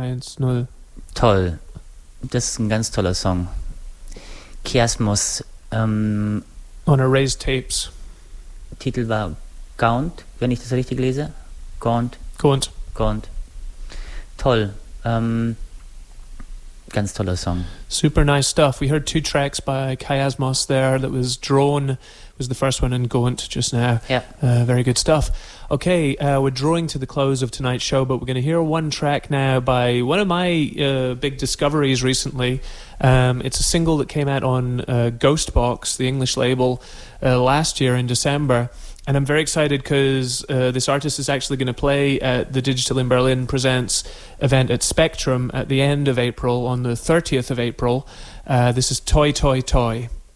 1-0. Toll. Das ist ein ganz toller Song. Kiasmos. On Erased Tapes. Titel war Gaunt, wenn ich das richtig lese. Gaunt. Toll. Ganz toller Song. Super nice stuff. We heard 2 tracks by Kiasmos there. That was Drone was the first one and Gaunt just now. Yeah. Very good stuff. Okay, we're drawing to the close of tonight's show, but we're going to hear one track now by one of my big discoveries recently. It's a single that came out on Ghostbox, the English label, last year in December. And I'm very excited because this artist is actually going to play at the Digital in Berlin Presents event at Spectrum at the end of April, on the 30th of April. This is Toy Toy Toy.